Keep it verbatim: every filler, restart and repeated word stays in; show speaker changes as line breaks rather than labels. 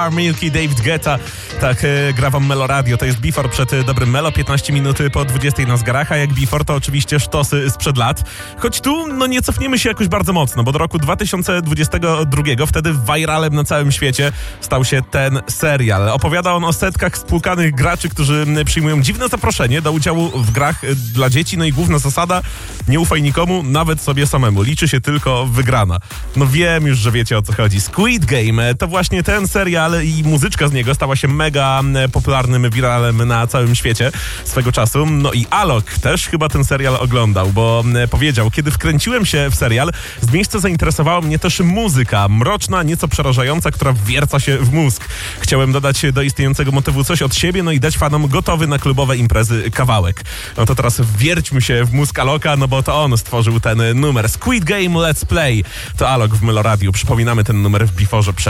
Milky, David Guetta, tak e, gra wam Melo Radio, to jest Before przed e, dobrym Melo, piętnaście minut po dwudziestej na zgarach, a jak Before to oczywiście sztosy sprzed lat, choć tu no nie cofniemy się jakoś bardzo mocno, bo do roku dwa tysiące dwudziestego drugiego wtedy viralem na całym świecie stał się ten serial. Opowiada on o setkach spłukanych graczy, którzy przyjmują dziwne zaproszenie do udziału w grach e, dla dzieci, no i główna zasada, nie ufaj nikomu, nawet sobie samemu, liczy się tylko wygrana. No wiem już, że wiecie o co chodzi. Squid Game to właśnie ten serial i muzyczka z niego stała się mega popularnym wiralem na całym świecie swego czasu. No i Alok też chyba ten serial oglądał, bo powiedział, kiedy wkręciłem się w serial, z miejsca zainteresowała mnie też muzyka, mroczna, nieco przerażająca, która wwierca się w mózg. Chciałem dodać do istniejącego motywu coś od siebie, no i dać fanom gotowy na klubowe imprezy kawałek. No to teraz wwierćmy się w mózg Aloka, no bo to on stworzył ten numer. Squid Game Let's Play. To Alok w Melo Radio. Przypominamy ten numer w Beforze przed